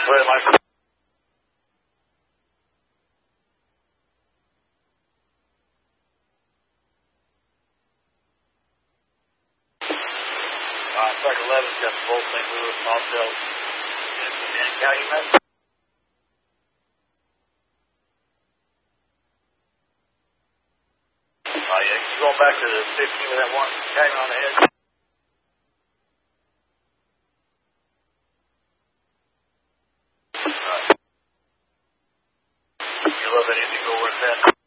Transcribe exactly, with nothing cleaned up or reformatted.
ahead, Mike. Alright, Circle eleven's got the full Saint Louis, Marcel, and Calumet. Oh yeah, you going back to the fifteen with that one came on the head? Alright. You love that Indigo where it's at?